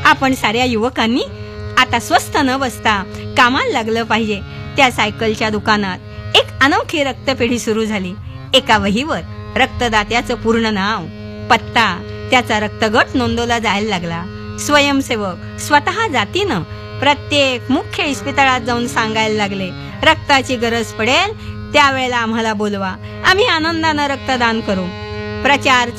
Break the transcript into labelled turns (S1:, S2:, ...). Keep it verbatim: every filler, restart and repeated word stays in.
S1: आपण साऱ्या युवकांनी आता स्वस्थ न बसता कामाला लागलं पाहिजे. त्या सायकलच्या दुकानात एक अनोखी रक्तपेढी सुरू झाली. एका वहीवर रक्तदात्याचं पूर्ण नाव, पत्ता, त्याचा रक्तगट नोंदवला जायला लागला. स्वयंसेवक स्वतः जातीनं प्रत्येक मुख्य इस्पितळात जाऊन सांगायला लागले, रक्ताची गरज पडेल त्यावेळेला आम्हाला बोलवा, आम्ही आनंदानं रक्तदान करू. प्रचार